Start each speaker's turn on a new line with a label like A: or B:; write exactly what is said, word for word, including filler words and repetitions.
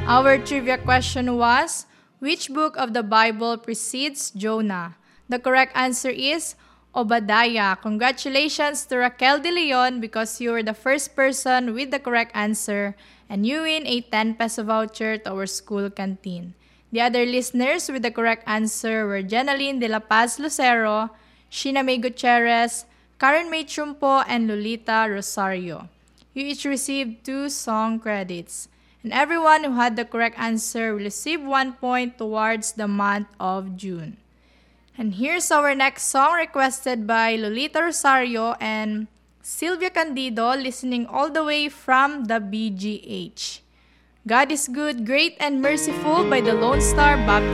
A: Our trivia question was, which book of the Bible precedes Jonah? The correct answer is Obadiah. Congratulations to Raquel De Leon because you were the first person with the correct answer and you win a ten peso voucher to our school canteen. The other listeners with the correct answer were Jenaline De La Paz Lucero, Sheena May Gutierrez, Karen May Chumpo, and Lolita Rosario. You each received two song credits. And everyone who had the correct answer will receive one point towards the month of June. And here's our next song requested by Lolita Rosario and Sylvia Candido, listening all the way from the B G H. God is Good, Great and Merciful by the Lone Star Baptist